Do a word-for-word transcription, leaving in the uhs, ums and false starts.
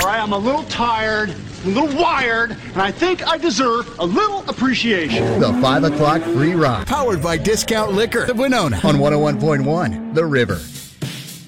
right, I'm a little tired, a little wired, and I think I deserve a little appreciation. The five o'clock Free Rock. Powered by Discount Liquor of Winona on one oh one point one The River.